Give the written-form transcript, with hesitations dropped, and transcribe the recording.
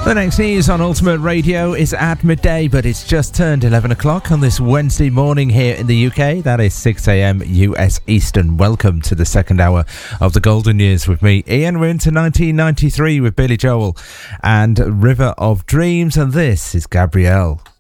The next news on Ultimate Radio is at midday, but it's just turned 11 o'clock on this Wednesday morning here in the UK. That is 6 a.m. US Eastern. Welcome to the second hour of the Golden Years with me, Ian. We're into 1993 with Billy Joel and River of Dreams, and this is Gabrielle.